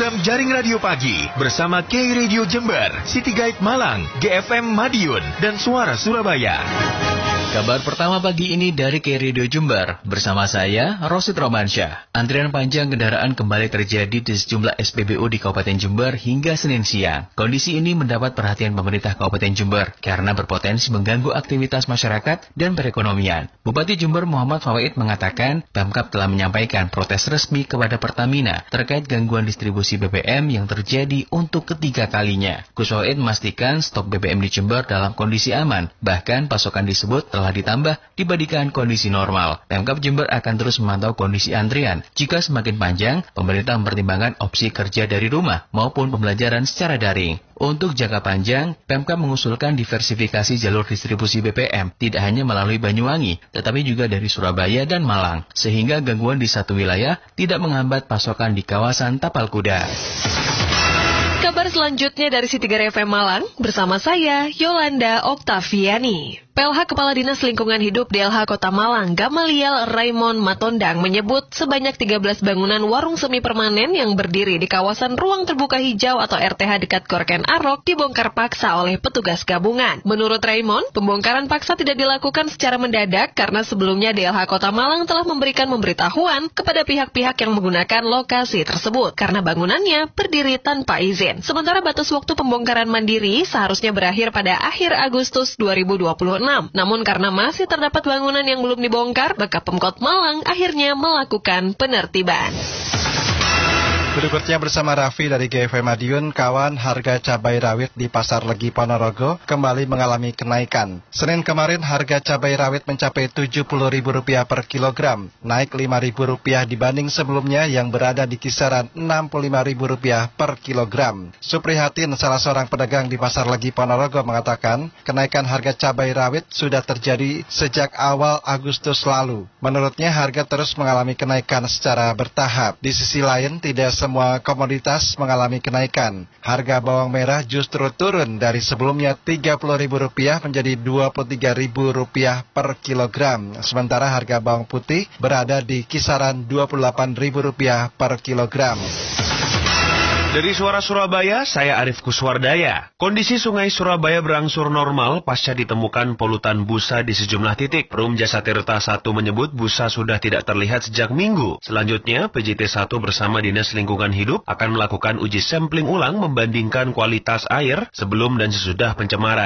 program Jaring Radio Pagi bersama K-Radio Jember, City Guide Malang, GFM Madiun, dan Suara Surabaya. Kabar pertama pagi ini dari K-Radio Jember, bersama saya, Rosid Romansyah. Antrian panjang kendaraan kembali terjadi di sejumlah SPBU di Kabupaten Jember hingga Senin siang. Kondisi ini mendapat perhatian pemerintah Kabupaten Jember karena berpotensi mengganggu aktivitas masyarakat dan perekonomian. Bupati Jember Muhammad Fawaid mengatakan, Pemkab telah menyampaikan protes resmi kepada Pertamina terkait gangguan distribusi BBM yang terjadi untuk ketiga kalinya. Gus Fawaid memastikan stok BBM di Jember dalam kondisi aman, bahkan pasokan disebut telah ditambah dibandingkan kondisi normal. Pemkab Jember akan terus memantau kondisi antrian. Jika semakin panjang, pemerintah mempertimbangkan opsi kerja dari rumah maupun pembelajaran secara daring. Untuk jangka panjang, Pemkab mengusulkan diversifikasi jalur distribusi BBM tidak hanya melalui Banyuwangi, tetapi juga dari Surabaya dan Malang, sehingga gangguan di satu wilayah tidak menghambat pasokan di kawasan Tapal Kuda. Kabar selanjutnya dari City Guide FM Malang, bersama saya, Yolanda Oktaviani. PLH Kepala Dinas Lingkungan Hidup DLH Kota Malang, Gamaliel Raymond Matondang menyebut sebanyak 13 bangunan warung semi permanen yang berdiri di kawasan ruang terbuka hijau atau RTH dekat Korken Arok dibongkar paksa oleh petugas gabungan. Menurut Raymond, pembongkaran paksa tidak dilakukan secara mendadak karena sebelumnya DLH Kota Malang telah memberikan pemberitahuan kepada pihak-pihak yang menggunakan lokasi tersebut karena bangunannya berdiri tanpa izin. Sementara batas waktu pembongkaran mandiri seharusnya berakhir pada akhir Agustus 2026. Namun karena masih terdapat bangunan yang belum dibongkar, maka Pemkot Malang akhirnya melakukan penertiban. Berikutnya bersama Raffi dari GFM Madiun, kawan, harga cabai rawit di Pasar Legi Ponorogo kembali mengalami kenaikan. Senin kemarin harga cabai rawit mencapai Rp70.000 per kilogram, naik Rp5.000 dibanding sebelumnya yang berada di kisaran Rp65.000 per kilogram. Suprihatin, salah seorang pedagang di Pasar Legi Ponorogo mengatakan, kenaikan harga cabai rawit sudah terjadi sejak awal Agustus lalu. Menurutnya harga terus mengalami kenaikan secara bertahap. Di sisi lain, tidak semua komoditas mengalami kenaikan. Harga bawang merah justru turun dari sebelumnya Rp30.000 menjadi Rp23.000 per kilogram. Sementara harga bawang putih berada di kisaran Rp28.000 per kilogram. Dari Suara Surabaya, saya Arif Kuswardaya. Kondisi Sungai Surabaya berangsur normal pasca ditemukan polutan busa di sejumlah titik. Perum Jasa Tirta 1 menyebut busa sudah tidak terlihat sejak Minggu. Selanjutnya, PJT 1 bersama Dinas Lingkungan Hidup akan melakukan uji sampling ulang membandingkan kualitas air sebelum dan sesudah pencemaran.